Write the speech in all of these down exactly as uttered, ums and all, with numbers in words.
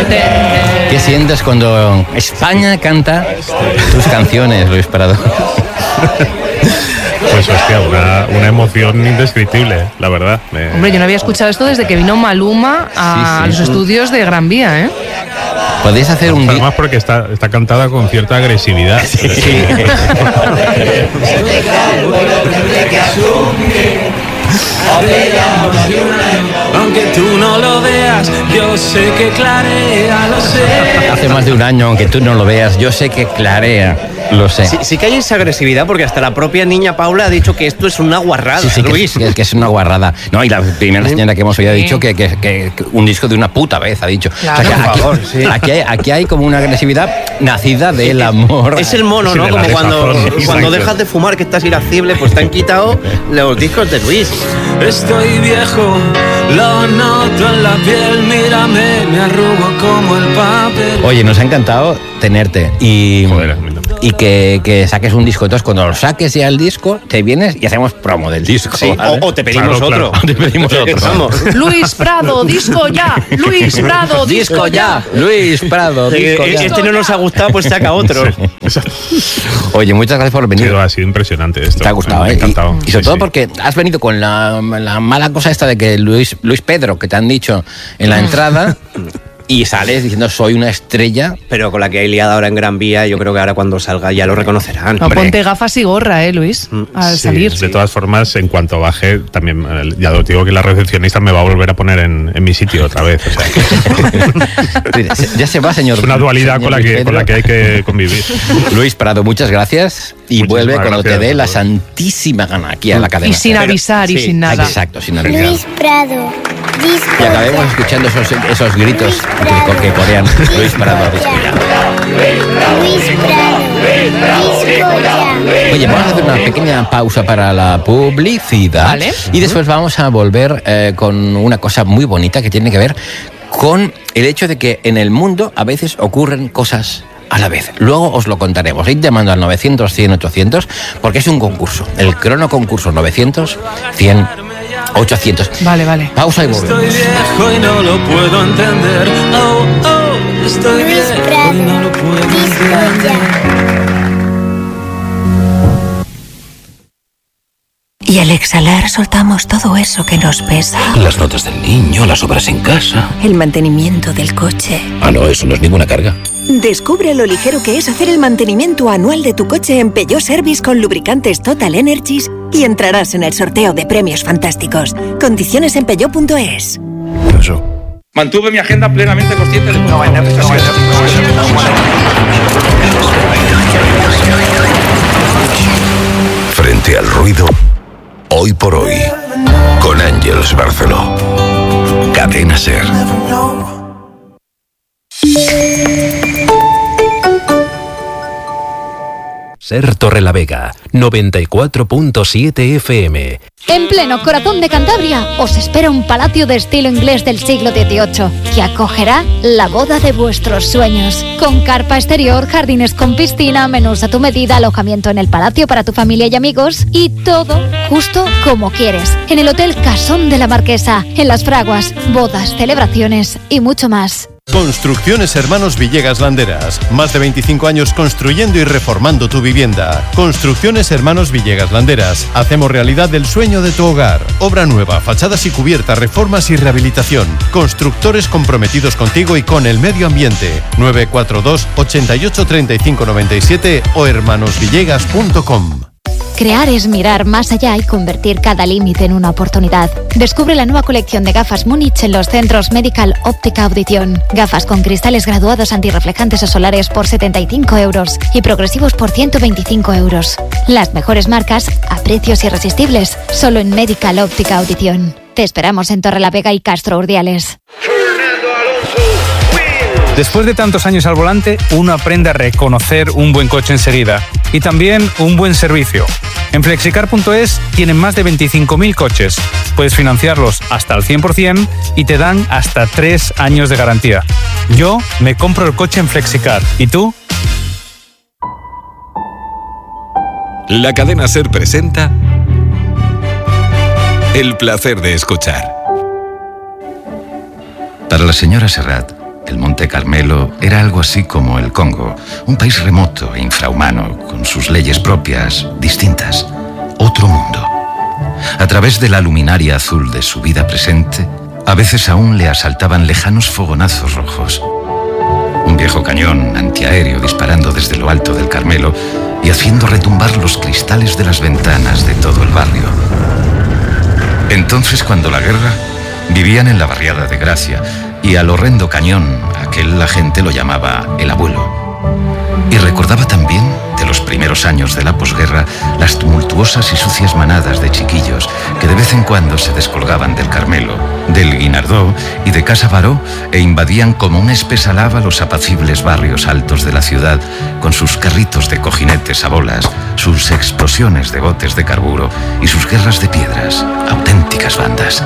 ¿Qué sientes cuando España canta tus canciones, Luis Prado? Pues hostia, una, una emoción indescriptible, la verdad. Me... Hombre, yo no había escuchado esto desde que vino Maluma a sí, sí, los sí. estudios de Gran Vía, ¿eh? Podéis hacer un... Además porque está, está cantada con cierta agresividad. Sí. Sí. Aunque tú no lo veas, yo sé que clarea, lo sé. Hace más de un año, aunque tú no lo veas, yo sé que clarea, lo sé. Sí, sí que hay esa agresividad, porque hasta la propia niña Paula ha dicho que esto es una guarrada. Sí, sí, Luis. Que, que, que es una guarrada. No, y la primera señora que hemos oído ha dicho que, que, que, que un disco de una puta vez, ha dicho. Claro, o sea, que por aquí, favor, sí. aquí, hay, aquí hay como una agresividad nacida del amor. Es el mono, Sí, ¿no? Como cuando, cuando dejas de fumar, que estás irascible, pues te han quitado los discos de Luis. Estoy viejo, lo noto en la piel, mírame, me arrugo como el papel. Oye, nos ha encantado tenerte y, Joder, y que, que saques un disco. Entonces, cuando lo saques ya el disco, te vienes y hacemos promo del disco. Sí, ¿vale? o, o te pedimos Claro, otro. claro. Te pedimos otro. Vamos. Luis Prado, disco ya. Luis Prado, disco ya. Luis Prado, disco Eh, ya. Este no nos ha gustado, pues saca otro. Oye, muchas gracias por Ha venir. sido, ha sido impresionante esto. Te ha gustado, me ha ¿eh? encantado. Y, y sobre Sí, todo sí. porque has venido con la, la mala cosa esta de que Luis, Luis Pedro, que te han dicho en la entrada, y sales diciendo soy una estrella. Pero con la que hay liada ahora en Gran Vía, yo creo que ahora cuando salga ya lo reconocerán. No, ponte gafas y gorra, ¿eh, Luis? Al Sí, salir. de todas formas, en cuanto baje, también eh, ya lo digo que la recepcionista me va a volver a poner en, en mi sitio otra vez. O sea, que Ya se va, señor. es una dualidad señor con la, Luis que, Pedro. con la que hay que convir. Luis Prado, muchas gracias. Y Muchísimas vuelve cuando gracias te dé a la todos. santísima gana aquí a la cadena. Y sin Pero- avisar y sí, sin nada. Exacto, sin avisar. Luis Prado, disco Y acabemos ya. escuchando esos, esos gritos Luis Prado. que corean. Luis Prado, disco ya. Luis Prado, disco ya. Oye, vamos a hacer una pequeña pausa para la publicidad. Vale. Y después vamos a volver eh, con una cosa muy bonita que tiene que ver con el hecho de que en el mundo a veces ocurren cosas a la vez. Luego os lo contaremos. Id llamando al novecientos, cien, ochocientos porque es un concurso. El crono concurso novecientos, cien, ochocientos. Vale, vale. Pausa y volvemos. Estoy viejo y no lo puedo entender. Oh, oh, estoy Luis viejo Prado, y no lo puedo disco entender. ya. Y al exhalar soltamos todo eso que nos pesa. Las notas del niño, las obras en casa. El mantenimiento del coche. Ah, no, eso no es ninguna carga. Descubre lo ligero que es hacer el mantenimiento anual de tu coche en Peugeot Service con lubricantes Total Energies y entrarás en el sorteo de premios fantásticos. Condiciones en peugeot punto es. Eso. Mantuve mi agenda plenamente consciente de... No, Frente al ruido, hoy por hoy, con Àngels Barceló. Cadena Ser. Ser Torrelavega, noventa y cuatro punto siete F M. En pleno corazón de Cantabria os espera un palacio de estilo inglés del siglo dieciocho que acogerá la boda de vuestros sueños. Con carpa exterior, jardines con piscina, menús a tu medida, alojamiento en el palacio para tu familia y amigos y todo justo como quieres. En el Hotel Casón de la Marquesa, en Las Fraguas, bodas, celebraciones y mucho más. Construcciones Hermanos Villegas Landeras. Más de veinticinco años construyendo y reformando tu vivienda. Construcciones Hermanos Villegas Landeras. Hacemos realidad el sueño de tu hogar. Obra nueva, fachadas y cubiertas, reformas y rehabilitación. Constructores comprometidos contigo y con el medio ambiente. nueve cuatro dos, ochenta y ocho, treinta y cinco noventa y siete o hermanos villegas punto com. Crear es mirar más allá y convertir cada límite en una oportunidad. Descubre la nueva colección de gafas Múnich en los centros Medical Óptica Audición. Gafas con cristales graduados antirreflejantes o solares por setenta y cinco euros y progresivos por ciento veinticinco euros. Las mejores marcas a precios irresistibles, solo en Medical Óptica Audición. Te esperamos en Torrelavega y Castro Urdiales. Después de tantos años al volante, uno aprende a reconocer un buen coche enseguida y también un buen servicio. En flexicar punto es tienen más de veinticinco mil coches. Puedes financiarlos hasta el cien por ciento y te dan hasta tres años de garantía. Yo me compro el coche en Flexicar. ¿Y tú? La cadena Ser presenta El placer de escuchar. Para la señora Serrat, El Monte Carmelo era algo así como el Congo, un país remoto e infrahumano, con sus leyes propias, distintas. Otro mundo. A través de la luminaria azul de su vida presente, a veces aún le asaltaban lejanos fogonazos rojos. Un viejo cañón antiaéreo disparando desde lo alto del Carmelo y haciendo retumbar los cristales de las ventanas de todo el barrio. Entonces, cuando la guerra, vivían en la barriada de Gracia y al horrendo cañón, aquel la gente lo llamaba el abuelo. Y recordaba también, de los primeros años de la posguerra, las tumultuosas y sucias manadas de chiquillos que de vez en cuando se descolgaban del Carmelo, del Guinardó y de Casa Baró e invadían como una espesa lava los apacibles barrios altos de la ciudad con sus carritos de cojinetes a bolas, sus explosiones de botes de carburo y sus guerras de piedras, auténticas bandas.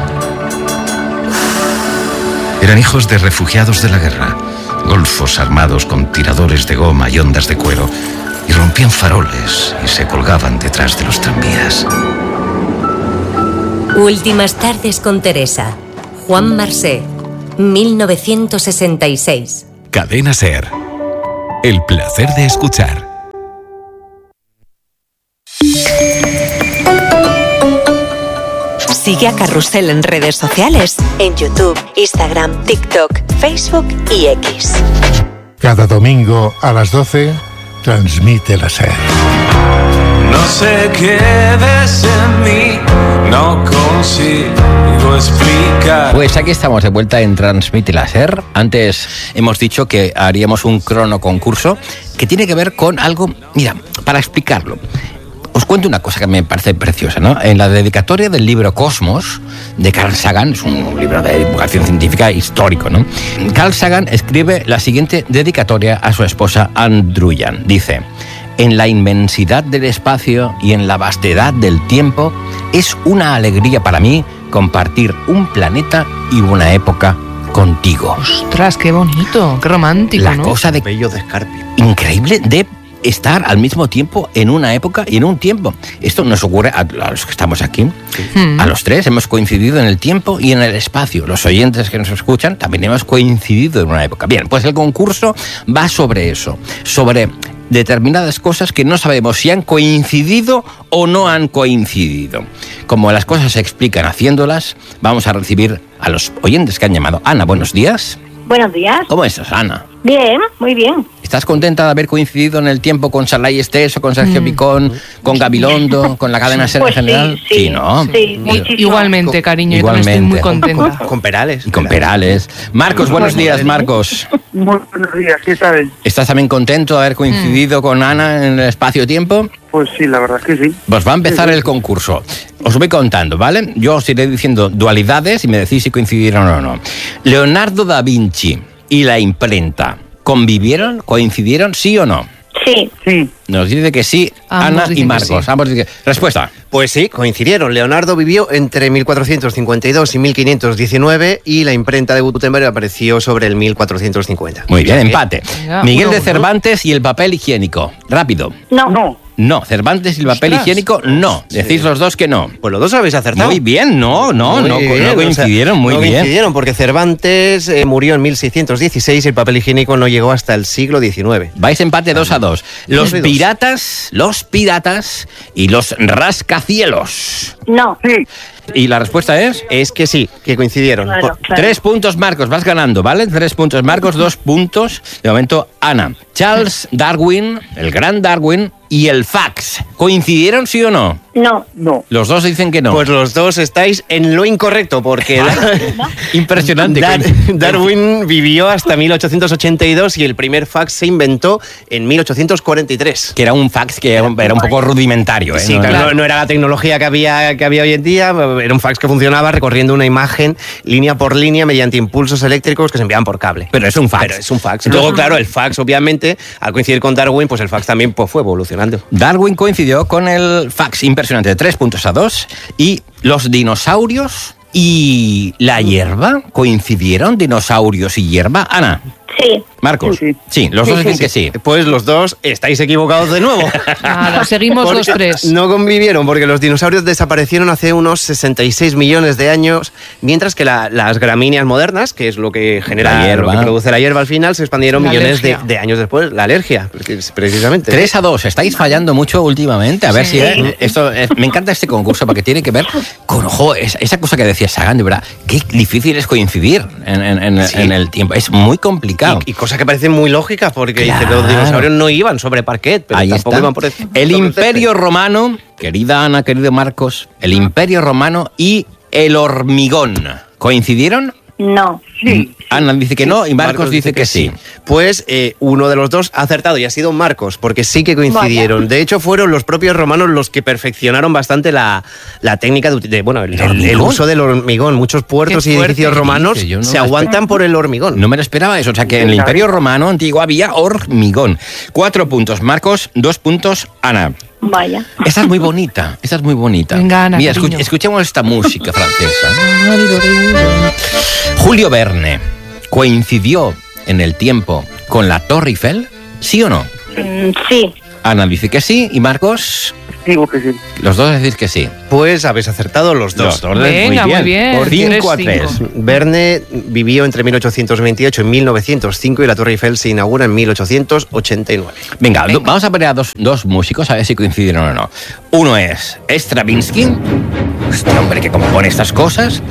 Eran hijos de refugiados de la guerra, golfos armados con tiradores de goma y ondas de cuero, y rompían faroles y se colgaban detrás de los tranvías. Últimas tardes con Teresa. Juan Marsé, mil novecientos sesenta y seis. Cadena SER. El placer de escuchar. Sigue a Carrusel en redes sociales, en YouTube, Instagram, TikTok, Facebook y X. Cada domingo a las doce, transmite la SER. No sé qué ves en mí, no consigo explicar. Pues aquí estamos de vuelta en Transmite la SER. Antes hemos dicho que haríamos un crono concurso que tiene que ver con algo, mira, para explicarlo. Os cuento una cosa que me parece preciosa, ¿no? En la dedicatoria del libro Cosmos, de Carl Sagan, es un libro de divulgación científica histórico, ¿no? Carl Sagan escribe la siguiente dedicatoria a su esposa Andruyan. Dice: en la inmensidad del espacio y en la vastedad del tiempo, es una alegría para mí compartir un planeta y una época contigo. Ostras, qué bonito, qué romántico, la ¿no? cosa de Bello de Escarpio. increíble de estar al mismo tiempo en una época y en un tiempo. Esto nos ocurre a, a los que estamos aquí. Mm. A los tres hemos coincidido en el tiempo y en el espacio. Los oyentes que nos escuchan también hemos coincidido en una época. Bien, pues el concurso va sobre eso, sobre determinadas cosas que no sabemos si han coincidido o no han coincidido. Como las cosas se explican haciéndolas, vamos a recibir a los oyentes que han llamado. Ana, buenos días. Buenos días. ¿Cómo estás, Ana? Bien, muy bien. ¿Estás contenta de haber coincidido en el tiempo con Sarlay Esteso, con Sergio Mm. Picón, con Gabilondo, con la cadena SER Pues en general? sí, sí, ¿no? sí, muchísimo. Igualmente, cariño, yo también estoy Igualmente. muy contenta. Con Perales. Y con Perales. Marcos, buenos días, Marcos. Muy buenos días, ¿qué tal? ¿Estás también contento de haber coincidido con Ana en el espacio-tiempo? Pues sí, la verdad es que sí. Pues va a empezar Sí, sí. el concurso. Os voy contando, ¿vale? Yo os iré diciendo dualidades y me decís si coincidieron o no. Leonardo da Vinci y la imprenta, ¿convivieron? ¿Coincidieron? ¿Sí o no? Sí. Sí. Nos dice que sí, Ambos Ana y dicen que Marcos. sí. Ambos dicen que... Respuesta. Pues sí, coincidieron. Leonardo vivió entre mil cuatrocientos cincuenta y dos y mil quinientos diecinueve y la imprenta de Gutenberg apareció sobre el mil cuatrocientos cincuenta. Muy bien, empate. Venga, Miguel uno, de uno. Cervantes y el papel higiénico. Rápido. No. No. No, Cervantes y el papel Ostras. higiénico, no. Decís los dos que no. Pues los dos habéis acertado. Muy bien, no, no, Muy no, bien, no o sea, coincidieron, muy no bien. coincidieron porque Cervantes eh, murió en mil seiscientos dieciséis y el papel higiénico no llegó hasta el siglo diecinueve. Vais empate dos a dos. Los Dos y dos. piratas, los piratas y los rascacielos. No. Sí. Y la respuesta es... Es que sí, que coincidieron. Claro, Por- claro. Tres puntos, Marcos, vas ganando, ¿vale? Tres puntos, Marcos, dos puntos. De momento, Ana. Charles Darwin, el gran Darwin, y el fax. ¿Coincidieron, sí o no? No. No. Los dos dicen que no. Pues los dos estáis en lo incorrecto porque Impresionante. Dar- Darwin vivió hasta mil ochocientos ochenta y dos y el primer fax se inventó en mil ochocientos cuarenta y tres. Que era un fax que era un poco rudimentario, ¿eh? Sí, No claro, era- no, no era la tecnología que había, que había hoy en día, era un fax que funcionaba recorriendo una imagen línea por línea mediante impulsos eléctricos que se enviaban por cable. Pero es un fax. Pero es un fax. Luego, claro, el fax, obviamente, al coincidir con Darwin, pues el fax también pues, fue evolucionando. Darwin coincidió con el fax, impresionante, tres puntos a dos. Y los dinosaurios y la hierba, ¿coincidieron dinosaurios y hierba? Ana. Sí. Marcos. Sí, sí. sí los sí, dos sí, dicen sí. que sí. Pues los dos estáis equivocados de nuevo. Nada, seguimos los tres. No convivieron porque los dinosaurios desaparecieron hace unos sesenta y seis millones de años, mientras que la, las gramíneas modernas, que es lo que genera, la hierba. Lo que produce la hierba al final, se expandieron la millones de, de años después. La alergia, precisamente. tres a dos, estáis fallando mucho últimamente. A ver sí. si eh, esto eh, me encanta este concurso porque tiene que ver con, ojo, esa, esa cosa que decía Sagan, de verdad, qué difícil es coincidir en, en, en, sí. en el tiempo. Es muy complicado. Y, y cosa que parece muy lógica, porque claro. dice, los dinosaurios no iban sobre parquet, pero Ahí tampoco está. iban por el, el Imperio Romano, querida Ana, querido Marcos, el Imperio Romano y el hormigón, ¿coincidieron? No. Sí. Ana dice que sí. no y Marcos, Marcos dice, dice que, que sí. sí. Pues eh, uno de los dos ha acertado y ha sido Marcos, porque sí que coincidieron. Vaya. De hecho, fueron los propios romanos los que perfeccionaron bastante la, la técnica de, de bueno, el, el, el uso del hormigón. Muchos puertos y edificios romanos no se aguantan por el hormigón. No me lo esperaba eso. O sea, que en el Imperio Romano antiguo había hormigón. Cuatro puntos Marcos, dos puntos Ana. Vaya. Esta es muy bonita, esta es muy bonita. Venga, Ana, Mira, escuch escuchemos esta música francesa. Julio Verne coincidió en el tiempo con la Torre Eiffel, ¿sí o no? Mm, sí. Ana dice que sí y Marcos. Digo que sí. Los dos decís que sí. Pues habéis acertado los dos. Los dos Venga, muy bien. Muy bien. Por cinco a tres. Verne vivió entre mil ochocientos veintiocho y mil novecientos cinco y la Torre Eiffel se inaugura en mil ochocientos ochenta y nueve. Venga, Venga. vamos a poner a dos, dos músicos a ver si coincidieron o no. Uno es Stravinsky, este hombre que compone estas cosas,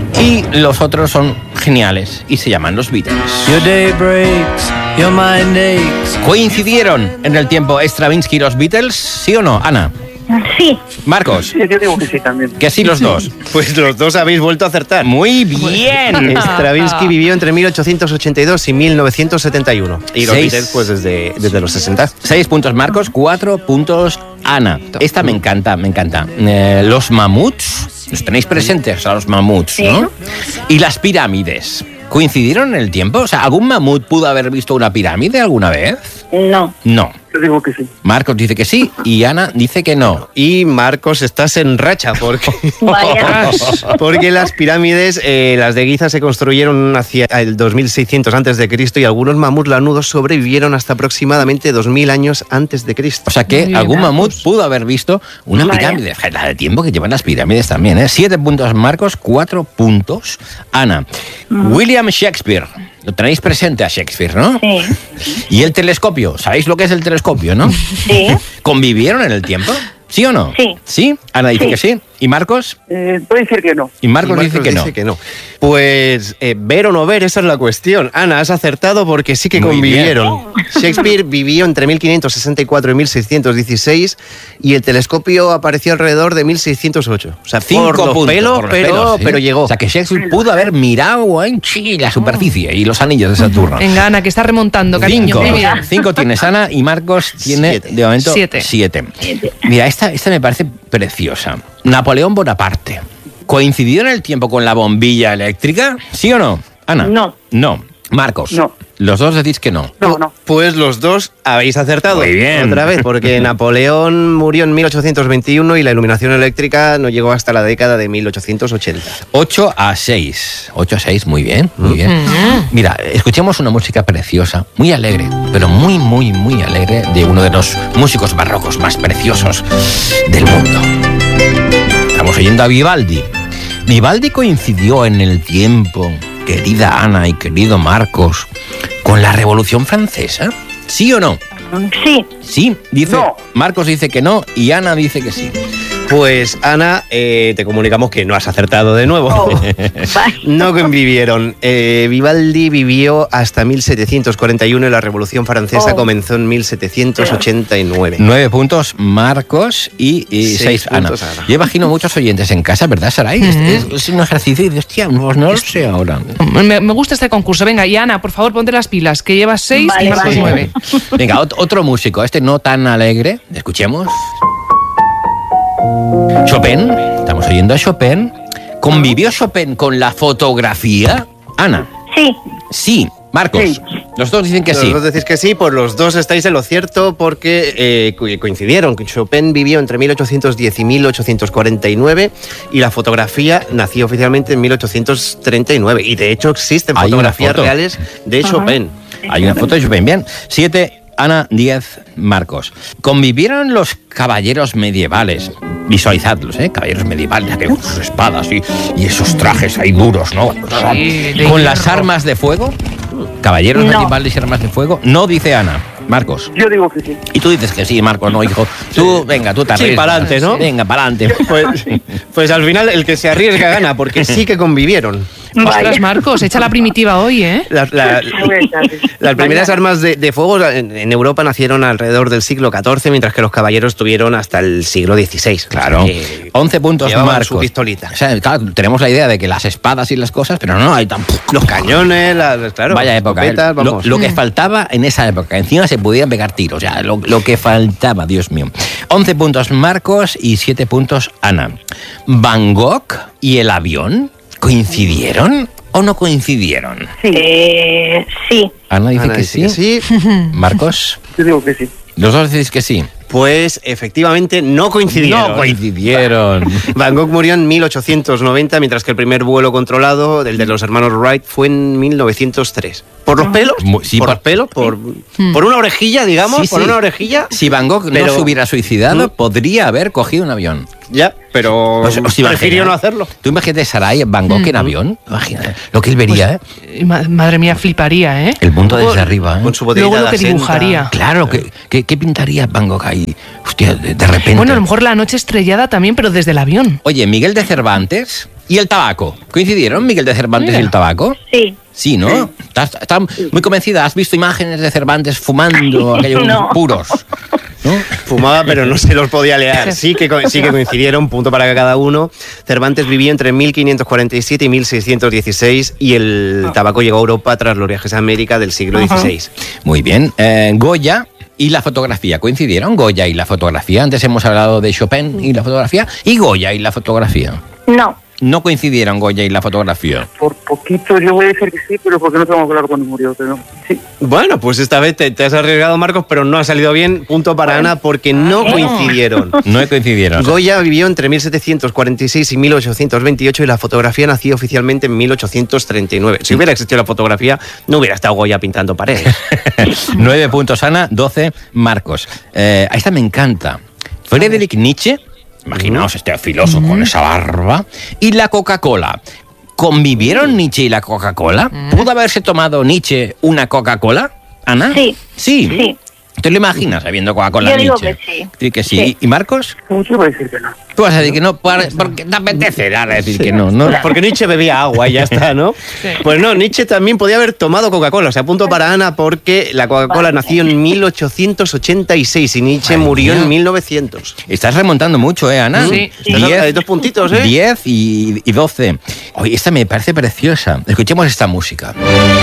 y los otros son geniales y se llaman los Beatles. Your day breaks, your mind aches. ¿Coincidieron en el tiempo Stravinsky y los Beatles? ¿Sí o no, Ana? Sí. Marcos. Sí, yo digo que sí también. Que sí los dos. Pues los dos habéis vuelto a acertar. Muy bien. Stravinsky vivió entre mil ochocientos ochenta y dos y mil novecientos setenta y uno. Y los Beatles pues desde, desde los sesenta. Seis puntos Marcos, cuatro puntos Ana. Esta me encanta, me encanta. Eh, los mamuts, los tenéis presentes a los mamuts, ¿no? ¿Sí? Y las pirámides. ¿Coincidieron en el tiempo? O sea, ¿algún mamut pudo haber visto una pirámide alguna vez? No. No. Yo digo que sí. Marcos dice que sí y Ana dice que no. Y Marcos, estás en racha porque, Vaya. porque las pirámides, eh, las de Giza, se construyeron hacia el dos mil seiscientos antes de Cristo y algunos mamuts lanudos sobrevivieron hasta aproximadamente dos mil años antes de Cristo. O sea que Bien, algún Marcos. mamut pudo haber visto una Vaya. pirámide. La de tiempo que llevan las pirámides también, ¿eh? Siete puntos Marcos, cuatro puntos Ana. Mm. William Shakespeare. Lo tenéis presente a Shakespeare, ¿no? Sí. Y el telescopio. ¿Sabéis lo que es el telescopio, no? Sí. ¿Convivieron en el tiempo? ¿Sí o no? Sí. ¿Sí? Ana dice Sí. que sí. ¿Y Marcos? Eh, puede decir que no. Y Marcos, Y Marcos dice, que, dice no. que no. Pues eh, ver o no ver, esa es la cuestión. Ana, has acertado porque sí que Muy convivieron. Shakespeare vivió entre mil quinientos sesenta y cuatro y mil seiscientos dieciséis y el telescopio apareció alrededor de mil seiscientos ocho. O sea, Cinco por los puntos, pelos, por los pero, pelos, ¿sí? pero llegó. O sea, que Shakespeare pudo haber mirado en sí, la superficie y los anillos de Saturno. Venga, Ana, que está remontando, cariño. Cinco. Muy bien. Cinco tienes Ana y Marcos tiene Siete. de momento Siete. siete. Mira, esta, esta me parece preciosa. Napoleón Bonaparte. ¿Coincidió en el tiempo con la bombilla eléctrica? ¿Sí o no? Ana. No. No. Marcos. No. Los dos decís que no. No, no. Pues los dos habéis acertado. Muy bien. Otra vez, porque Napoleón murió en mil ochocientos veintiuno y la iluminación eléctrica no llegó hasta la década de mil ochocientos ochenta. ocho a seis. ocho a seis, muy bien, muy bien. Mira, escuchemos una música preciosa, muy alegre, pero muy, muy, muy alegre, de uno de los músicos barrocos más preciosos del mundo. Estamos oyendo a Vivaldi. Vivaldi coincidió en el tiempo, querida Ana y querido Marcos, con la Revolución Francesa. ¿Sí o no? Sí. Sí, dice. No. Marcos dice que no y Ana dice que sí. Pues Ana, eh, te comunicamos que no has acertado de nuevo. Oh, no convivieron. Eh, Vivaldi vivió hasta mil setecientos cuarenta y uno y la Revolución Francesa Oh. comenzó en mil setecientos ochenta y nueve. Nueve puntos Marcos y, y Seis seis Ana. puntos, Ana. Yo imagino muchos oyentes en casa, ¿verdad, Saray? Ujú. es, es un ejercicio y dices, hostia, no, no lo sé ahora. Me, me gusta este concurso. Venga, y Ana, por favor, ponte las pilas, que llevas seis Vale, y Marcos vale. nueve. Venga, ot- otro músico, este no tan alegre. Escuchemos. Chopin, estamos oyendo a Chopin. ¿Convivió Chopin con la fotografía? Ana. Sí. Sí. Marcos. Sí. Los dos dicen que los sí. dos decís que sí, pues los dos estáis en lo cierto porque eh, co- coincidieron. Chopin vivió entre mil ochocientos diez y mil ochocientos cuarenta y nueve y la fotografía nació oficialmente en mil ochocientos treinta y nueve. Y de hecho existen Hay una fotografías foto. reales de Ajá. Chopin. Hay una foto de Chopin, bien. Siete, Ana, diez, Marcos. ¿Convivieron los caballeros medievales? Visualizadlos, ¿eh? Caballeros medievales, que con sus espadas y, y esos trajes ahí duros, ¿no? Sí, de ¿Con las hierro. armas de fuego? ¿Caballeros No. medievales y armas de fuego? No, dice Ana. Marcos. Yo digo que sí. Y tú dices que sí, Marcos, no, hijo. Tú, venga, tú te Sí, arriesgas. pa'lante, ¿no? Venga, pa'lante. Pues, pues al final el que se arriesga gana, porque sí que convivieron. Ostras, Marcos, echa la primitiva hoy, ¿eh? La- la- las primeras armas de, de fuego en, en Europa nacieron alrededor del siglo catorce, mientras que los caballeros tuvieron hasta el siglo dieciséis. Claro. Eh, once puntos, llevaban Marcos. su pistolita. O sea, claro, tenemos la idea de que las espadas y las cosas, pero no, hay tan... Los cañones, las, claro, Vaya época, ¿eh? escopetas, lo, vamos. lo que faltaba en esa época. Encima se podían pegar tiros, o sea, lo, lo que faltaba, Dios mío. once puntos Marcos y siete puntos Ana. ¿Van Gogh y el avión coincidieron o no coincidieron? Eh, sí. Ana dice Ana que, dice sí. que sí. Marcos, Yo digo que sí. los dos decís que sí. Pues efectivamente no coincidieron. No coincidieron. Van Gogh murió en mil ochocientos noventa, mientras que el primer vuelo controlado, el de los hermanos Wright, fue en mil novecientos tres. ¿Por los pelos? Mu- sí, por, por- los pelos, por, por una orejilla, digamos, Sí, por sí. una orejilla. Si Van Gogh Pero- no se hubiera suicidado, podría haber cogido un avión. Ya, pero Os- os prefirió imagináis. no hacerlo. Tú imagínate Sarai Van Gogh en avión. Imagínate lo que él vería, ¿eh? Eh, ma- Madre mía, fliparía, ¿eh? El mundo Luego- desde arriba, ¿eh? Con su botellita Luego lo de que absenta. dibujaría. Claro, ¿qué, qué, qué pintaría Van Gogh ahí? Hostia, de, de repente. Bueno, a lo mejor la noche estrellada también, pero desde el avión. Oye, Miguel de Cervantes y el tabaco. ¿Coincidieron Miguel de Cervantes Mira. y el tabaco? Sí. Sí, ¿no? Estás, estás muy convencida. ¿Has visto imágenes de Cervantes fumando aquellos No. puros? ¿No? Fumaba, pero no se los podía leer. Sí que, co- sí que coincidieron, punto para cada uno. Cervantes vivía entre mil quinientos cuarenta y siete y mil seiscientos dieciséis y el tabaco llegó a Europa tras los viajes a América del siglo dieciséis. Muy bien. Eh, Goya y la fotografía. ¿Coincidieron Goya y la fotografía? Antes hemos hablado de Chopin y la fotografía. ¿Y Goya y la fotografía? No. No coincidieron Goya y la fotografía. Por poquito yo voy a decir que sí, pero porque no tengo claro cuándo murió. Pero sí. Bueno, pues esta vez te, te has arriesgado, Marcos, pero no ha salido bien. Punto para Ana, porque no coincidieron. No coincidieron. Goya vivió entre mil setecientos cuarenta y seis y mil ochocientos veintiocho y la fotografía nació oficialmente en mil ochocientos treinta y nueve. Si hubiera existido la fotografía, no hubiera estado Goya pintando paredes. Nueve puntos Ana, doce Marcos. Eh, esta me encanta. Friedrich Nietzsche, imaginaos este filósofo con esa barba, y la Coca-Cola. ¿Convivieron Nietzsche y la Coca-Cola? ¿Pudo haberse tomado Nietzsche una Coca-Cola, Ana? Sí. Sí. Sí. ¿Te lo imaginas bebiendo Coca-Cola Yo digo Nietzsche? que sí. Sí, que sí. Sí. ¿Y Marcos? Yo voy a decir que no. Tú vas a decir que no, por- porque te apetece ahora decir que no, ¿no? Porque Nietzsche bebía agua y ya está, ¿no? Pues no, Nietzsche también podía haber tomado Coca-Cola. O sea, punto para Ana porque la Coca-Cola nació en mil ochocientos ochenta y seis y Nietzsche Madre murió mía. en mil novecientos. Estás remontando mucho, ¿eh, Ana? Sí. Estás a- a dos puntitos, ¿eh? diez y, y doce. Oye, esta me parece preciosa. Escuchemos esta música.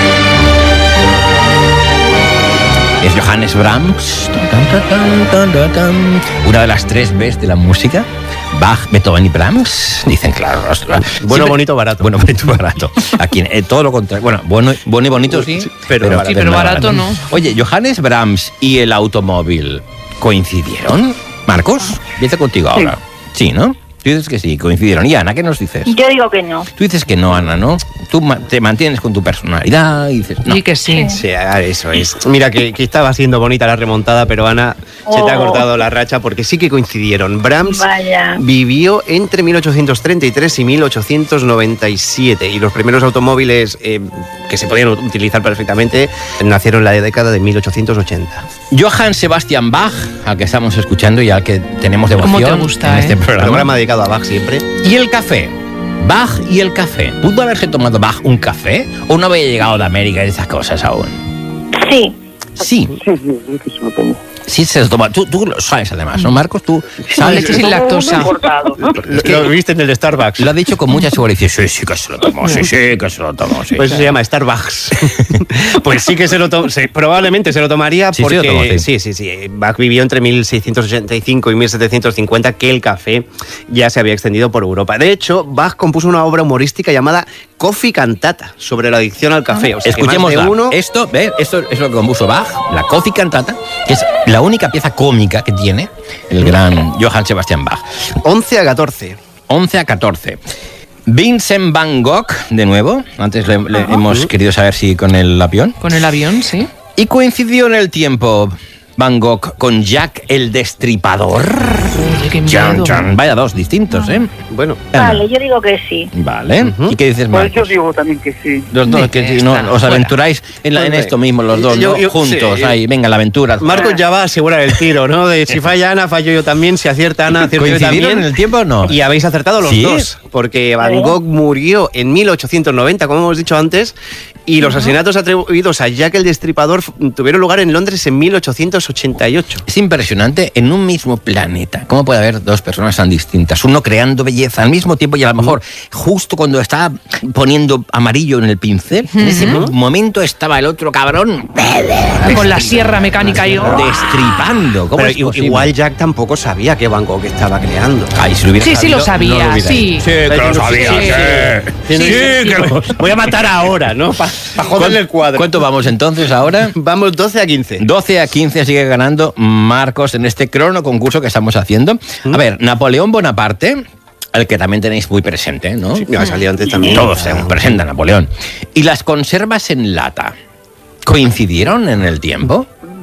Es Johannes Brahms. Tan, tan, tan, tan, tan, tan. Una de las tres Bs de la música. Bach, Beethoven y Brahms. Dicen, claro. los- Bueno, siempre- bonito, barato. Bueno, bonito, barato. Aquí, eh, todo lo contrario. Bueno, bueno, bueno y bonito sí, pero barato. Sí, pero barato no. Oye, Johannes Brahms y el automóvil, ¿coincidieron? Marcos, empieza contigo ahora. Sí, ¿no? Tú dices que sí, coincidieron. Y Ana, ¿qué nos dices? Yo digo que no. Tú dices que no, Ana, ¿no? Tú ma- te mantienes con tu personalidad y dices no. Y que sí. Sí, ah, eso es. Mira, que, que estaba siendo bonita la remontada, pero Ana, se te ha Oh. cortado la racha porque sí que coincidieron. Brahms Vaya. vivió entre mil ochocientos treinta y tres y mil ochocientos noventa y siete y los primeros automóviles eh, que se podían utilizar perfectamente nacieron en la década de mil ochocientos ochenta. Johann Sebastian Bach, al que estamos escuchando y al que tenemos devoción ¿Cómo te gusta, en eh? este programa. Programa dedicado a Bach siempre. Y el café. Bach y el café. ¿Pudo haberse tomado Bach un café o no había llegado de América y esas cosas aún? Sí. Sí. Sí, sí, sí, que se lo tomo. Sí, se lo toma. Tú, tú lo sabes además, ¿no, Marcos? Tú sabes. Leche sin lactosa. Cortado. Lo, lo viste en el de Starbucks. Lo ha dicho con mucha seguridad. Dice, sí, sí que se lo tomó, sí, sí que se lo tomó, sí. Pues eso se llama Starbucks. Pues sí que se lo tomó, probablemente se lo tomaría Sí, sí, porque lo tomó, sí. sí, sí, sí. Bach vivió entre mil seiscientos ochenta y cinco y mil setecientos cincuenta, que el café ya se había extendido por Europa. De hecho, Bach compuso una obra humorística llamada Coffee Cantata sobre la adicción al café. O sea, que más de Escuchémosla. uno. Esto, ¿ves? Esto es lo que compuso Bach, la Coffee Cantata, que es la única pieza cómica que tiene el gran Johann Sebastian Bach. once a catorce. once a catorce. Vincent Van Gogh, de nuevo. Antes le, le hemos querido saber si con el avión. Con el avión, sí. Y coincidió en el tiempo Van Gogh con Jack el Destripador. Uy, qué miedo. Chan, chan. Vaya dos distintos, ¿eh? Bueno. Vale, yo digo que sí. Vale. ¿Y qué dices, Pues Marcos? yo digo también que sí. Los dos, que si no, os aventuráis en, la- en Pues, esto mismo, los dos, yo- ¿no? yo- juntos. sí. Ahí, venga, la aventura. Marcos ya va a asegurar el tiro, ¿no? De si falla Ana, fallo yo también. Si acierta Ana, acierto yo ¿Coincidieron también. en el tiempo o no? Y habéis acertado los ¿Sí? dos. Porque Van Gogh murió en mil ochocientos noventa, como hemos dicho antes. Y los asesinatos atribuidos a Jack el Destripador f- tuvieron lugar en Londres en mil ochocientos ochenta y ocho. Es impresionante, en un mismo planeta, ¿cómo puede haber dos personas tan distintas? Uno creando belleza al mismo tiempo y a lo mejor justo cuando estaba poniendo amarillo en el pincel, en ese momento estaba el otro cabrón Con la sierra mecánica y... destripando. ¿Cómo Pero es i- posible? igual Jack tampoco sabía que Van Gogh estaba creando. Ay, si lo hubiera Sí, sí lo sabido, no sabía, hubiera sí. hecho. Sí, que lo sabía, sabía, sí. sí. Sí, Sí, que lo- Voy a matar ahora, ¿no? Para joderle el cuadro. ¿Cuánto vamos entonces ahora? Vamos doce a quince. doce a quince sigue ganando Marcos en este crono concurso que estamos haciendo. A ver, Napoleón Bonaparte, al que también tenéis muy presente, ¿no? Sí, me ha salido antes también. Todos tenemos presente a Napoleón. ¿Y las conservas en lata coincidieron en el tiempo?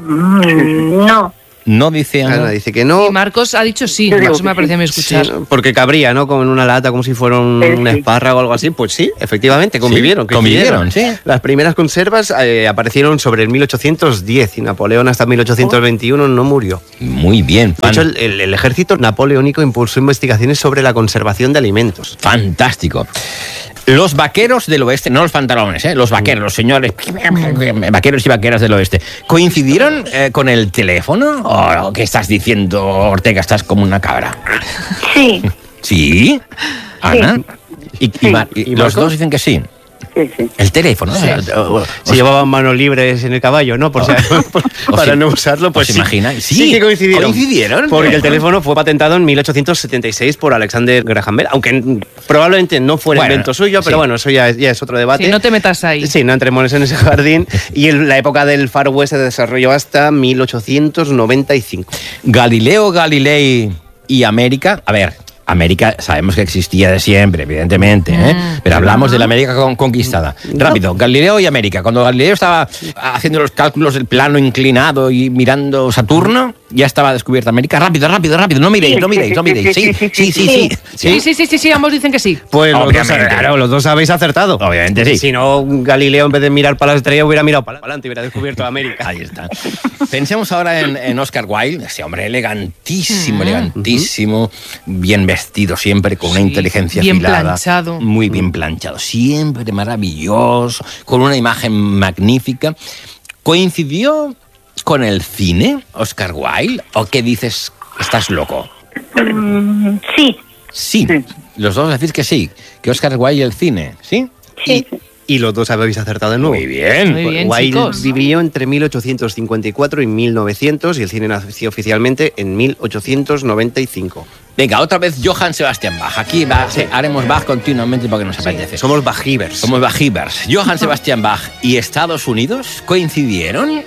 Mm, no. No dice Ana. Ana dice que no. Y Marcos ha dicho sí. Yo digo Marcos que me parecía a mí Sí, escuchar. ¿no? Porque cabría, ¿no? Como en una lata, como si fuera un, Sí, un sí. espárrago o algo así. Pues sí, efectivamente, convivieron. Sí, convivieron, sí. Las primeras conservas eh, aparecieron sobre el mil ochocientos diez y Napoleón hasta mil ochocientos veintiuno no murió. Muy bien. De hecho, el, el- el ejército napoleónico impulsó investigaciones sobre la conservación de alimentos. Fantástico. Los vaqueros del oeste, no los pantalones, ¿eh? Los vaqueros, los señores, vaqueros y vaqueras del oeste, ¿coincidieron eh, con el teléfono? ¿O qué estás diciendo, Ortega? Estás como una cabra. Sí. ¿Sí? ¿Ana? Y, y Mar- y ¿Y los Marcos? dos dicen que sí. Sí, sí. El teléfono. Sí. o- o- o- Se llevaban manos libres en el caballo, ¿no? Por si- por- ¿Os para im- no usarlo, pues os sí. imagináis? Sí, Sí que coincidieron. coincidieron. Porque el teléfono fue patentado en mil ochocientos setenta y seis por Alexander Graham Bell, aunque mm, probablemente no fuera Bueno, invento suyo, pero sí. bueno, eso ya, es- ya es otro debate. Sí, no te metas ahí. Sí, no entremos en ese jardín. Y el- la época del Far West se desarrolló hasta mil ochocientos noventa y cinco. Galileo Galilei y América. A ver, América sabemos que existía de siempre, evidentemente, ¿eh? Mm. Pero hablamos de la América con- conquistada. Rápido, Galileo y América. Cuando Galileo estaba haciendo los cálculos del plano inclinado y mirando Saturno, ya estaba descubierta América. Rápido, rápido, rápido. No miréis, no miréis, no miréis. Sí, sí, sí, sí. Sí, sí, sí, sí, sí, ambos dicen que sí. Pues los dos, Obviamente. claro, los dos habéis acertado. Obviamente sí. Si no, Galileo en vez de mirar para la estrella hubiera mirado para adelante y hubiera descubierto América. Ahí está. Pensemos ahora en, en Oscar Wilde, ese hombre elegantísimo, Mm. elegantísimo, bien vestido siempre, con una Sí, inteligencia bien afilada. planchado. Muy bien planchado, siempre maravilloso, con una imagen magnífica. ¿Coincidió con el cine, Oscar Wilde? ¿O qué dices? ¿Estás loco? Mm, sí. Sí, los dos decís que sí, que Oscar Wilde y el cine, ¿sí? Sí. Y los dos habéis acertado de nuevo. Muy bien. Muy bien, Wilde chicos. vivió entre mil ochocientos cincuenta y cuatro y mil novecientos y el cine nació oficialmente en mil ochocientos noventa y cinco. Venga, otra vez Johann Sebastian Bach. Aquí va- haremos Bach continuamente porque nos apetece. Somos bajivers. Somos Bajivers. Johann Sebastian Bach y Estados Unidos coincidieron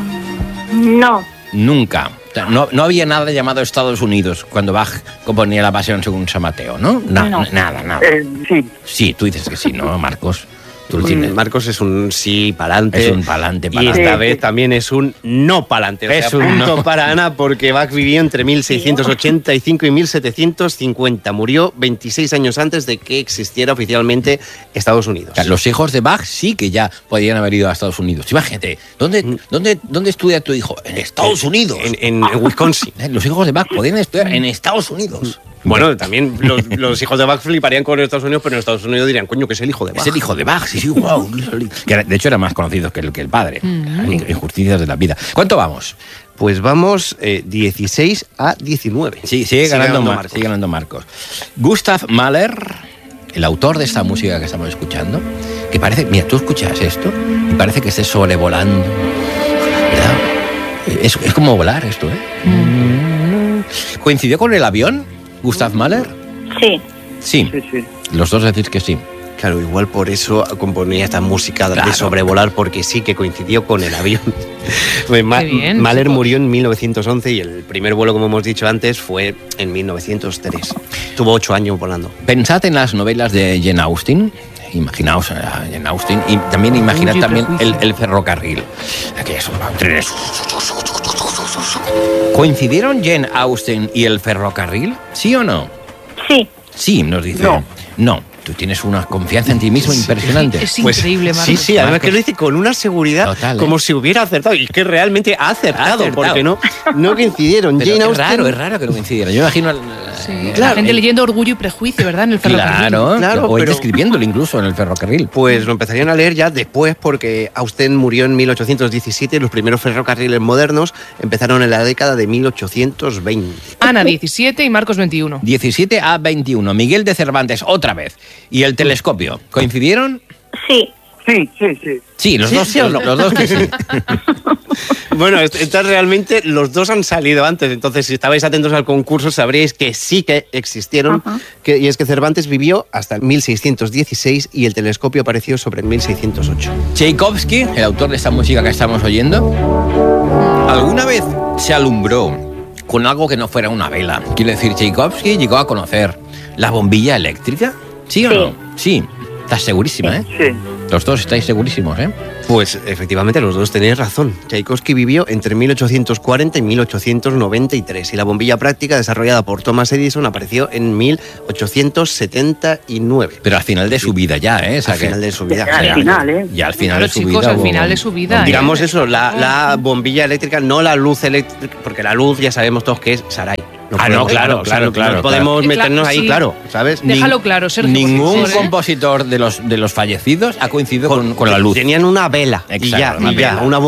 No. nunca. O sea, no, no había nada llamado Estados Unidos cuando Bach componía la Pasión según San Mateo, ¿no? Na- No. Nada, nada. Eh, sí. Sí, tú dices que sí, ¿no, Marcos? Tú el cine. Mm, Marcos es un sí pa'lante. Es un pa'lante, Y pa'lante. esta vez también es un no pa'lante. O Es sea, un punto no. para Ana porque Bach vivió entre mil seiscientos ochenta y cinco y mil setecientos cincuenta. Murió veintiséis años antes de que existiera oficialmente Estados Unidos. O sea, los hijos de Bach sí que ya podían haber ido a Estados Unidos. Imagínate, ¿dónde, dónde, dónde estudia tu hijo? En Estados Unidos. En, en- en Wisconsin. Eh, Los hijos de Bach podían estudiar en Estados Unidos. Bueno, también los, los hijos de Bach fliparían con Estados Unidos, pero en Estados Unidos dirían, coño, que es el hijo de Bach. Es el hijo de Bach, sí, sí, wow. Que era- de hecho era más conocido que el, que el padre. In- Injusticias de la vida. ¿Cuánto vamos? Pues vamos eh, dieciséis a diecinueve. Sí, sigue ganando, Mar- sigue ganando Marcos. Gustav Mahler, el autor de esta música que estamos escuchando, que parece, mira, tú escuchas esto y parece que estés sobrevolando, ¿verdad? Es, es como volar esto, ¿eh? ¿Coincidió con el avión, Gustav Mahler? Sí. Sí. Sí, sí. Los dos decís que sí. Claro, igual por eso componía esta música Claro. de sobrevolar, porque sí que coincidió con el avión. Pues Ma- Qué bien, Mahler chicos. murió en mil novecientos once y el primer vuelo, como hemos dicho antes, fue en mil novecientos tres. Tuvo ocho años volando. Pensad en las novelas de Jane Austen. Imaginaos a Jane Austen y también imaginad Orgullo y también el, prejuicio. el ferrocarril. Aquellos trenes. ¿Coincidieron Jane Austen y el ferrocarril? ¿Sí o no? Sí. Sí, nos dice. No. No. Tú tienes una confianza en ti mismo impresionante. Es increíble, Marcos. Sí, sí, además Marcos. que lo dice con una seguridad Total, ¿eh? como si hubiera acertado. Y que realmente ha acertado, Ha acertado. porque no, no coincidieron. Pero Jane es Austen. raro, es raro que no coincidieran. Yo imagino... al- Sí, eh, la gente el- leyendo Orgullo y Prejuicio, ¿verdad? En el ferrocarril. Claro, Claro, o pero- escribiéndolo incluso en el ferrocarril. Pues lo empezarían a leer ya después, porque Austen murió en mil ochocientos diecisiete y los primeros ferrocarriles modernos empezaron en la década de mil ochocientos veinte. Ana, diecisiete y Marcos, veintiuno. diecisiete a veintiuno. Miguel de Cervantes, otra vez. ¿Y el telescopio? ¿Coincidieron? Sí. Sí, sí, sí. Sí, los ¿Sí, dos, sí o no? los, los dos que sí. Bueno, est- entonces realmente los dos han salido antes, entonces si estabais atentos al concurso sabríais que sí que existieron, Ajá. que, y es que Cervantes vivió hasta el mil seiscientos dieciséis y el telescopio apareció sobre el mil seiscientos ocho. Tchaikovsky, el autor de esta música que estamos oyendo, ¿alguna vez se alumbró con algo que no fuera una vela? Quiero decir, Tchaikovsky llegó a conocer la bombilla eléctrica. ¿Sí o Sí. no? Sí. Estás segurísima, ¿eh? Sí. Los dos estáis segurísimos, ¿eh? Pues efectivamente los dos tenéis razón. Tchaikovsky vivió entre mil ochocientos cuarenta y mil ochocientos noventa y tres y la bombilla práctica desarrollada por Thomas Edison apareció en mil ochocientos setenta y nueve. Pero al final de su vida ya, ¿eh? O sea Al que- final de su vida. Al o sea, final, ¿eh? Ya al final Claro, de su chicos, vida. al hubo- final de su vida, ¿eh? Digamos eso, la, la bombilla eléctrica, no la luz eléctrica, porque la luz ya sabemos todos que es Sarai. Ah, no, podemos- claro, o sea, claro, no- claro, No podemos claro. meternos ahí, Sí. claro, ¿sabes? Déjalo claro, Sergio. por Ningún favor, ¿eh? compositor de los, de los fallecidos ha coincidido con, con la luz. Tenían una vela y Exacto, ya, una y ya, vela. una